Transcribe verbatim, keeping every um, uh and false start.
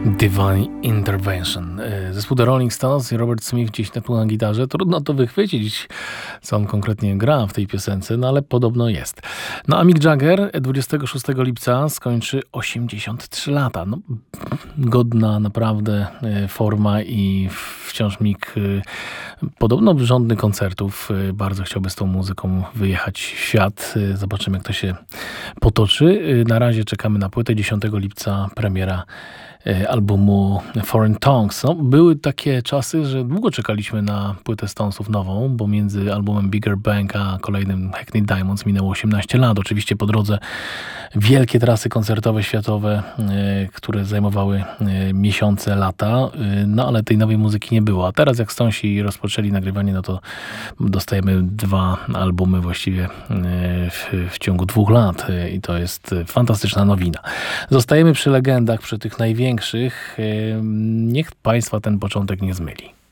Divine Intervention. Zespół The Rolling Stones i Robert Smith gdzieś na tu na gitarze. Trudno to wychwycić, co on konkretnie gra w tej piosence, no ale podobno jest. No a Mick Jagger dwudziestego szóstego lipca skończy osiemdziesiąt trzy lata. No, godna naprawdę forma i wciąż Mick podobno żądny koncertów. Bardzo chciałby z tą muzyką wyjechać w świat. Zobaczymy, jak to się potoczy. Na razie czekamy na płytę. dziesiątego lipca premiera albumu Foreign Tongues. No, były takie czasy, że długo czekaliśmy na płytę Stonesów nową, bo między albumem Bigger Bang a kolejnym Hackney Diamonds minęło osiemnaście lat. Oczywiście po drodze wielkie trasy koncertowe, światowe, y, które zajmowały y, miesiące, lata, y, no ale tej nowej muzyki nie było. A teraz jak Stonesi rozpoczęli nagrywanie, no to dostajemy dwa albumy właściwie y, w, w ciągu dwóch lat y, i to jest fantastyczna nowina. Zostajemy przy legendach, przy tych największych. Niech Państwa ten początek nie zmyli.